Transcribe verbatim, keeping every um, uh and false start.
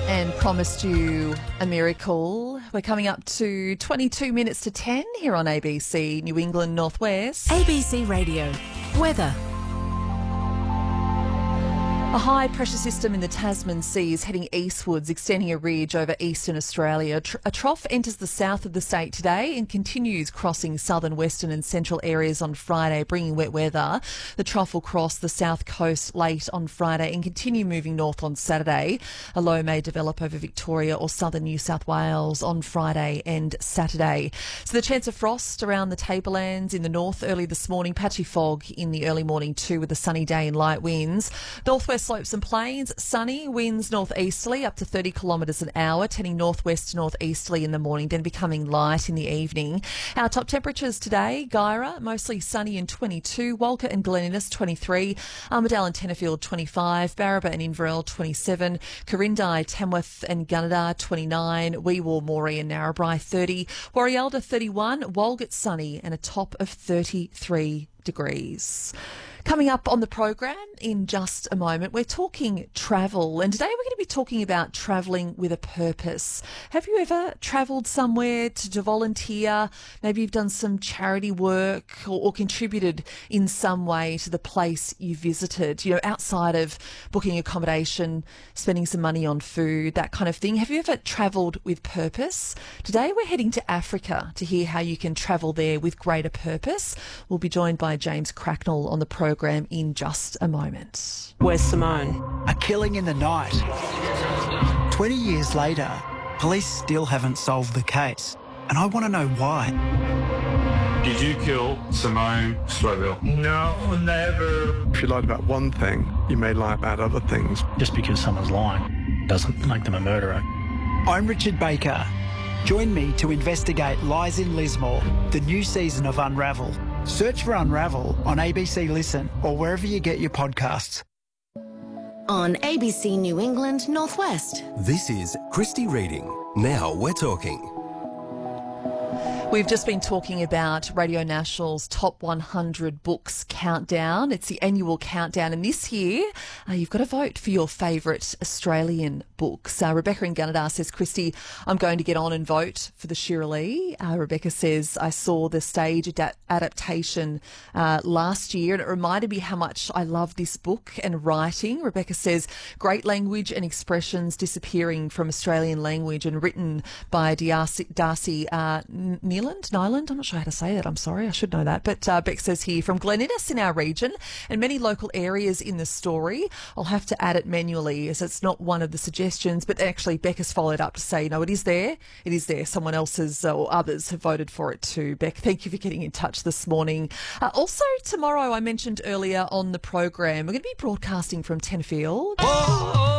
And promised you a miracle. We're coming up to twenty-two minutes to ten here on A B C New England Northwest. A B C Radio. Weather. A high pressure system in the Tasman Sea is heading eastwards, extending a ridge over eastern Australia. Tr- a trough enters the south of the state today and continues crossing southern, western and central areas on Friday, bringing wet weather. The trough will cross the south coast late on Friday and continue moving north on Saturday. A low may develop over Victoria or southern New South Wales on Friday and Saturday. So the chance of frost around the tablelands in the north early this morning, patchy fog in the early morning too with a sunny day and light winds. Northwest slopes and plains, sunny, winds northeasterly up to thirty kilometres an hour, turning northwest to northeasterly in the morning, then becoming light in the evening. Our top temperatures today, Guyra, mostly sunny and twenty-two, Walker and Glen Innes, twenty-three, Armidale and Tenterfield, twenty-five, Barraba and Inverell, twenty-seven, Corindai, Tamworth and Gunnedah, twenty-nine, Weewar, Moree and Narrabri, thirty, Warrialda, thirty-one, Walgett, sunny and a top of thirty-three degrees. Coming up on the program in just a moment, we're talking travel, and today we're going to be talking about travelling with a purpose. Have you ever travelled somewhere to, to volunteer? Maybe you've done some charity work or, or contributed in some way to the place you visited, you know, outside of booking accommodation, spending some money on food, that kind of thing. Have you ever travelled with purpose? Today we're heading to Africa to hear how you can travel there with greater purpose. We'll be joined by James Cracknell on the program. program in just a moment. Where's Simone? A killing in the night. twenty years later, police still haven't solved the case, and I want to know why. Did you kill Simone Stroville? No, never. If you lied about one thing, you may lie about other things. Just because someone's lying doesn't make them a murderer. I'm Richard Baker. Join me to investigate Lies in Lismore, the new season of Unravel. Search for Unravel on A B C Listen or wherever you get your podcasts. On A B C New England Northwest. This is Christy Reading. Now we're talking. We've just been talking about Radio National's Top one hundred Books Countdown. It's the annual countdown, and this year uh, you've got to vote for your favourite Australian books. Uh, Rebecca in Gunnedah says, Christy, I'm going to get on and vote for the Shirley. Uh, Rebecca says, I saw the stage ad- adaptation uh, last year and it reminded me how much I love this book and writing. Rebecca says, great language and expressions disappearing from Australian language and written by Darcy, Darcy uh, Nyland. Nyland, I'm not sure how to say that. I'm sorry, I should know that. But uh, Beck says here, from Glen Innes in our region and many local areas in the story, I'll have to add it manually as it's not one of the suggestions. But actually, Beck has followed up to say, no, it is there. It is there. Someone else has, uh, or others have voted for it too. Beck, thank you for getting in touch this morning. Uh, also, tomorrow, I mentioned earlier on the program, we're going to be broadcasting from Tenterfield. Whoa!